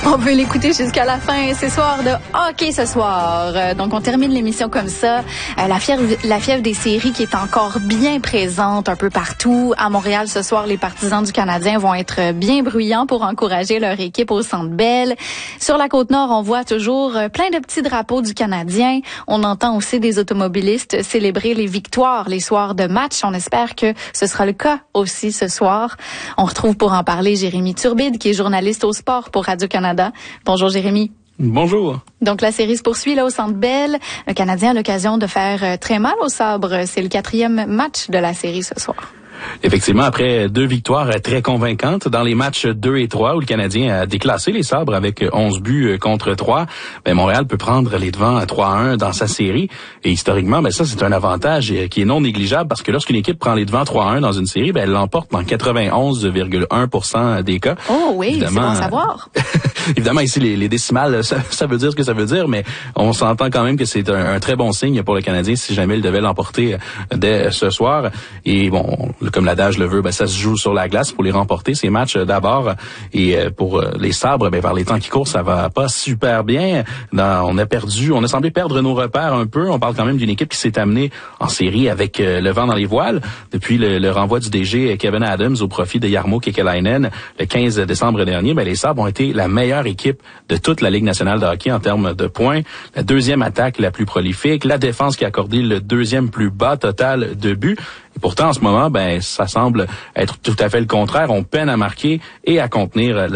On veut l'écouter jusqu'à la fin. C'est soir de hockey ce soir. Donc, on termine l'émission comme ça. La fièvre des séries qui est encore bien présente un peu partout. À Montréal, ce soir, les partisans du Canadien vont être bien bruyants pour encourager leur équipe au Centre Bell. Sur la Côte-Nord, on voit toujours plein de petits drapeaux du Canadien. On entend aussi des automobilistes célébrer les victoires les soirs de match. On espère que ce sera le cas aussi ce soir. On retrouve pour en parler Jérémy Turbide, qui est journaliste au sport pour Radio-Canada. Bonjour Jérémy. Bonjour. Donc la série se poursuit là au Centre Bell. Le Canadien a l'occasion de faire très mal au sabre. C'est le 4e match de la série ce soir. Effectivement, après 2 victoires très convaincantes dans les matchs 2 et 3 où le Canadien a déclassé les Sabres avec 11 buts contre 3, Montréal peut prendre les devants à 3-1 dans sa série. Et historiquement, ça c'est un avantage qui est non négligeable parce que lorsqu'une équipe prend les devants 3-1 dans une série, elle l'emporte dans 91,1% des cas. Oh oui, c'est bon à savoir. Évidemment, ici, les décimales, ça veut dire ce que ça veut dire, mais on s'entend quand même que c'est un très bon signe pour le Canadien si jamais il devait l'emporter dès ce soir. Et bon, comme l'adage le veut, ça se joue sur la glace pour les remporter, ces matchs d'abord. Et pour les Sabres, par les temps qui courent, ça va pas super bien. On a semblé perdre nos repères un peu. On parle quand même d'une équipe qui s'est amenée en série avec le vent dans les voiles. Depuis le renvoi du DG Kevyn Adams au profit de Jarmo Kekalainen le 15 décembre dernier, les Sabres ont été la meilleure équipe de toute la Ligue nationale de hockey en termes de points. La 2e attaque la plus prolifique, la défense qui a accordé le 2e plus bas total de buts. Et pourtant, en ce moment, ça semble être tout à fait le contraire. On peine à marquer et à contenir la